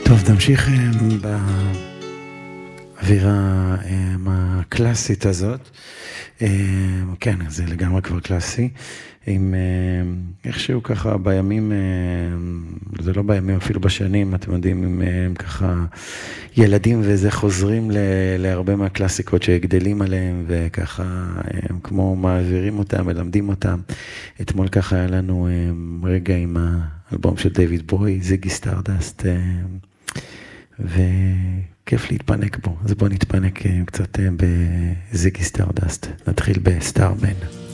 טוב, נמשיך באווירה הקלאסית הזאת. כן, זה לגמרי כבר קלאסי. עם איכשהו ככה בימים, זה לא בימים, אפילו בשנים, אתם יודעים, עם ככה ילדים וזה חוזרים להרבה מהקלאסיקות שגדלים עליהם, וככה הם כמו מעבירים אותם, מלמדים אותם. אתמול ככה היה לנו רגע עם האלבום של דיוויד בוי, זיגי סטארדסט, וכיף להתפנק בו. אז בואו נתפנק קצת בזיגי סטארדסט. נתחיל בסטארמן.